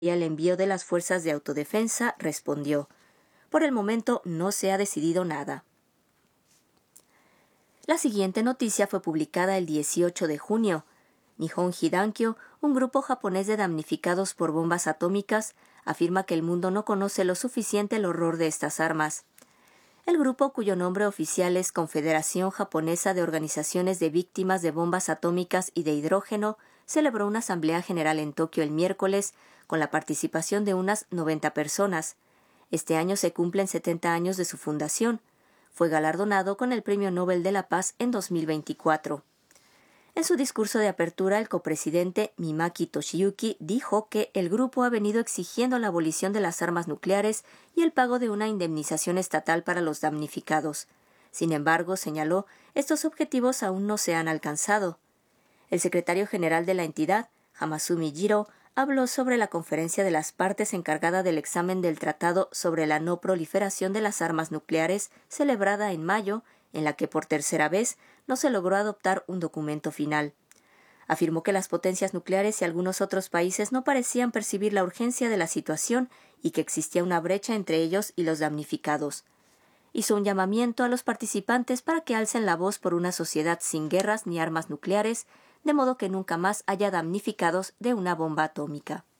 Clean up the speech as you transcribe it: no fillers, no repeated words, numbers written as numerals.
el envío de las fuerzas de autodefensa, respondió: por el momento no se ha decidido nada. La siguiente noticia fue publicada el 18 de junio. Nihon Hidankyo, un grupo japonés de damnificados por bombas atómicas, afirma que el mundo no conoce lo suficiente el horror de estas armas. El grupo, cuyo nombre oficial es Confederación Japonesa de Organizaciones de Víctimas de Bombas Atómicas y de Hidrógeno, celebró una asamblea general en Tokio el miércoles con la participación de unas 90 personas. Este año se cumplen 70 años de su fundación. Fue galardonado con el Premio Nobel de la Paz en 2024. En su discurso de apertura, el copresidente Mimaki Toshiyuki dijo que el grupo ha venido exigiendo la abolición de las armas nucleares y el pago de una indemnización estatal para los damnificados. Sin embargo, señaló, estos objetivos aún no se han alcanzado. El secretario general de la entidad, Hamasumi Jiro, habló sobre la conferencia de las partes encargada del examen del Tratado sobre la no proliferación de las armas nucleares, celebrada en mayo, en la que por tercera vez no se logró adoptar un documento final. Afirmó que las potencias nucleares y algunos otros países no parecían percibir la urgencia de la situación y que existía una brecha entre ellos y los damnificados. Hizo un llamamiento a los participantes para que alcen la voz por una sociedad sin guerras ni armas nucleares, de modo que nunca más haya damnificados de una bomba atómica.